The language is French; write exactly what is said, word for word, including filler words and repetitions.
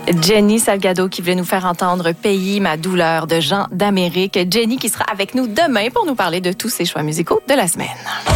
Jenny Salgado qui voulait nous faire entendre « Pays, ma douleur » de Jean d'Amérique. Jenny qui sera avec nous demain pour nous parler de tous ses choix musicaux de la semaine.